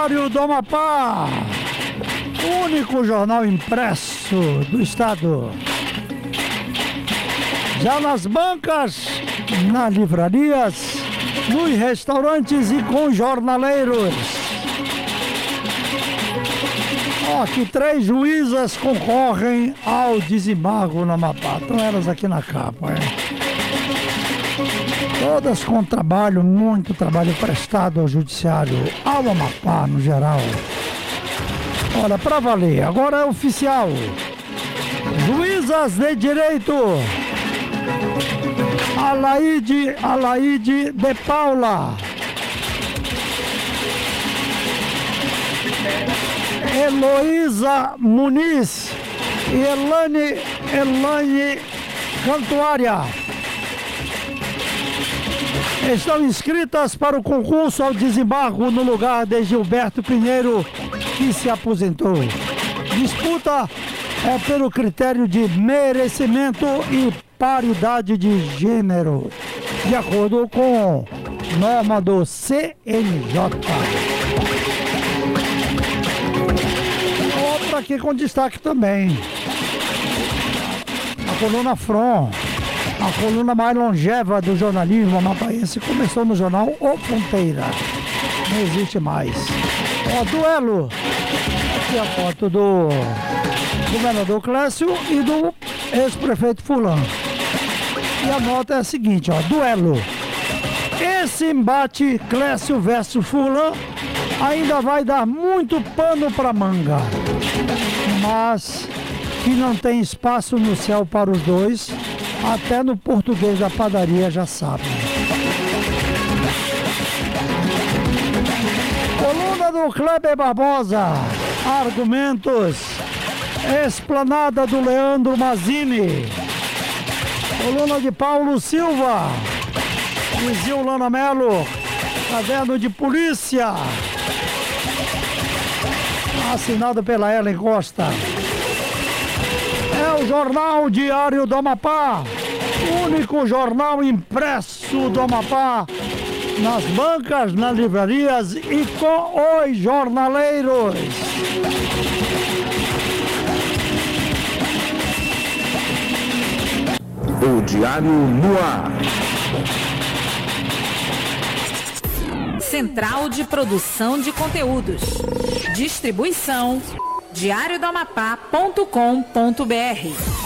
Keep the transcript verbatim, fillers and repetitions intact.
Diário do Amapá, único jornal impresso do estado. Já nas bancas, nas livrarias, nos restaurantes e com jornaleiros. Ó, que três juízas concorrem ao desembargo no Amapá. Estão elas aqui na capa, é. Todas com trabalho, muito trabalho prestado ao judiciário, ao Amapá no geral. Olha, pra valer, agora é oficial. Juízas de direito. Alaide, Alaide de Paula. Heloísa Muniz e Elane, Elane Cantuária estão inscritas para o concurso ao desembargo no lugar de Gilberto Pinheiro, que se aposentou. Disputa é pelo critério de merecimento e paridade de gênero, de acordo com norma do C N J. Outra aqui com destaque também. A coluna Front, a coluna mais longeva do jornalismo amapaense, começou no jornal O Fronteira. Não existe mais. Ó, duelo. Aqui a foto do governador Clécio e do ex-prefeito Fulano. E a nota é a seguinte, ó, duelo. Esse embate Clécio versus Fulano ainda vai dar muito pano para manga. Mas que não tem espaço no céu para os dois, até no português da padaria já sabe. Coluna do Kleber Barbosa, argumentos, esplanada do Leandro Mazzini, coluna de Paulo Silva e Zilana Melo, caderno de polícia, assinado pela Ellen Costa. É o Jornal Diário do Amapá, único jornal impresso do Amapá, nas bancas, nas livrarias e com os jornaleiros. O Diário no Ar. Central de Produção de Conteúdos. Distribuição diário do amapá ponto com ponto br.